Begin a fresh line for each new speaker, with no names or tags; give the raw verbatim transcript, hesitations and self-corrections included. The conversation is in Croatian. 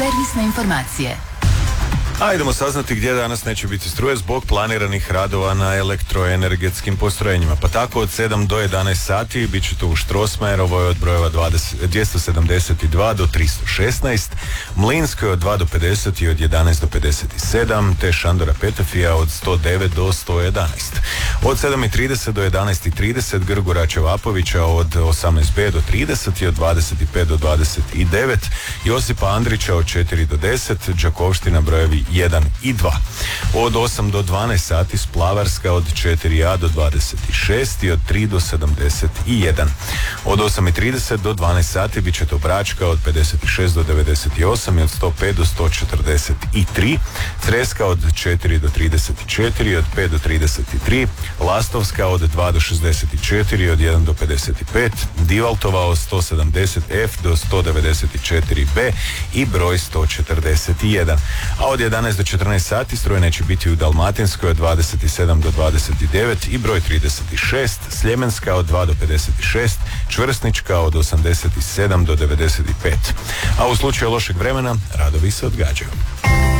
Servisne informacije.
A idemo saznati gdje danas neće biti struje zbog planiranih radova na elektroenergetskim postrojenjima. Pa tako od sedam do jedanaest sati bit će to u Strossmayerovoj od brojeva dvjesto sedamdeset dva do tristo šesnaest, Mlinskoj od dva do pedeset i od jedanaest do pedeset sedam, te Šandora Petefija od sto devet do sto jedanaest. Od sedam i trideset do jedanaest i trideset Grgura Čevapovića od osamnaest be do trideset i od dvadeset pet do dvadeset devet, Josipa Andrića od četiri do deset, Đakovština brojevi jedan i dva. Od osam do dvanaest sati Splavarska od četiri a do dvadeset šest i od tri do sedamdeset jedan. Od osam i trideset do dvanaest sati bit će to Bračka od pedeset šest do devedeset osam i od sto pet do sto četrdeset tri, Creska od četiri do trideset četiri i od pet do trideset tri, Lastovska od dva do šezdeset četiri i od jedan do pedeset pet, Divaltova od sto sedamdeset ef do sto devedeset četiri be i broj sto četrdeset jedan. A od jedanaest do četrnaest sati struje neće biti u Dalmatinskoj od dvadeset sedam do dvadeset devet i broj trideset šest, Sljemenska od dva do pedeset šest, Čvrsnička od osamdeset sedam do devedeset pet. A u slučaju lošeg vremena radovi se odgađaju.